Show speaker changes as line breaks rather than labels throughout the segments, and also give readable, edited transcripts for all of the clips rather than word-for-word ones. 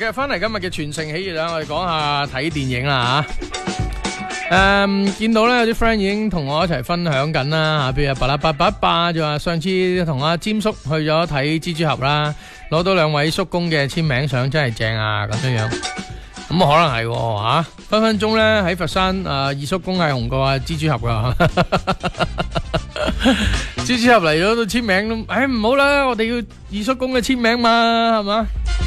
續翻嚟今日嘅全城喜悅啦，我哋講下睇電影啦吓。見到咧有啲 friend 已經同我一齊分享緊啦吓，譬如巴拉巴巴巴就話上次同阿詹叔去咗睇蜘蛛俠啦，攞到兩位叔公嘅簽名相，真係正啊咁樣樣。咁可能係吓，分分鐘咧喺佛山二叔公係紅過阿蜘蛛俠噶。蜘蛛俠嚟咗都簽名都，唔好啦，我哋要二叔公嘅簽名嘛，係嘛？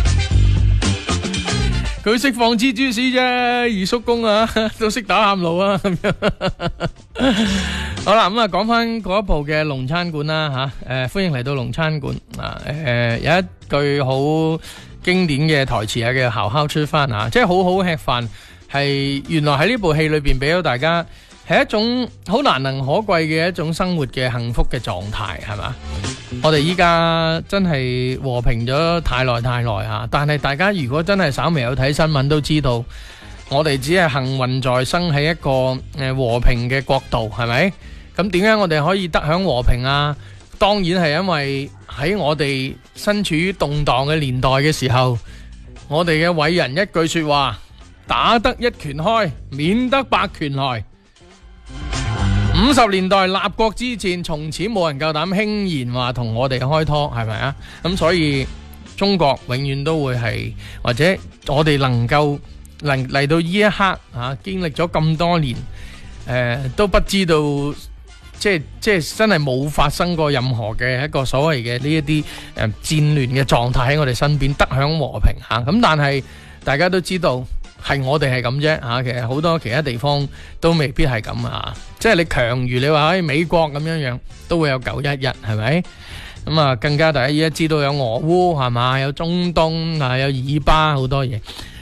佢識放蜘蛛絲啫，二叔公啊都識打喊路啊咁樣。好啦，咁啊講翻嗰一部嘅龍餐館啦吓，歡迎嚟到龍餐館啊，有一句好經典嘅台詞啊，叫好好吃飯啊，即係好好吃飯，係原來喺呢部戲裏邊俾到大家係一種好難能可貴嘅一種生活嘅幸福嘅狀態，係嘛？我哋依家真係和平咗太耐啊！但係大家如果真係稍微有睇新聞都知道，我哋只係幸運在生喺一個和平嘅國度，係咪？咁點解我哋可以得享和平啊？當然係因為喺我哋身處於動盪嘅年代嘅時候，我哋嘅偉人一句說話：打得一拳開，免得百拳來。50年代立國之戰，從此冇人夠膽輕言話同我哋開拖，係咪啊？咁所以中國永遠都會係，或者我哋能夠嚟到呢一刻啊，經歷咗咁多年，都不知道，即係真係冇發生過任何嘅一個所謂嘅呢一啲戰亂嘅狀態喺我哋身邊，得享和平吓。咁但係大家都知道。係我哋係咁啫吓，其實好多其他地方都未必係咁啊！即係你強如你話喺美國咁樣樣，都會有911，係咪？咁啊，更加大家依家知道有俄烏係嘛，有中東啊，有以巴好多嘢。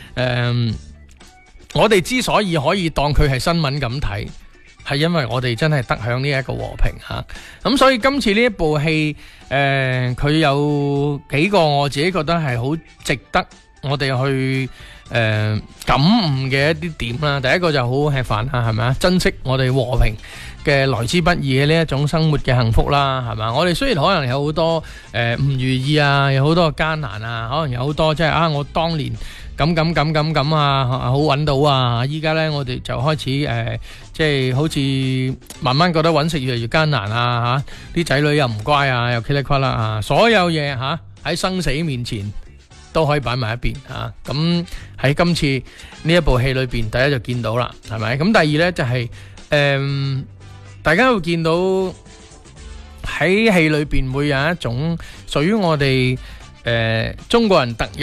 我哋之所以可以當佢係新聞咁睇，係因為我哋真係得享呢一個和平吓。咁所以今次呢一部戲，佢有幾個我自己覺得係好值得我哋去。感悟嘅一啲點啦，第一個就好好吃飯啦，係咪啊？珍惜我哋和平嘅來之不易嘅呢一種生活嘅幸福啦，係嘛？我哋雖然可能有好多唔如意啊，有好多艱難啊，可能有好多即係我當年咁啊，好揾到啊，依家呢，我哋就開始即係好似慢慢覺得揾食越嚟越艱難啊，啲仔女又唔乖啊，又噼里啪啦啊，所有嘢喺生死面前。都可以擺埋一邊啊！咁喺今次呢一部戲裏邊，大家就見到啦，係咪？咁第二呢，就係大家會見到喺戲裏邊會有一種屬於我哋中國人特有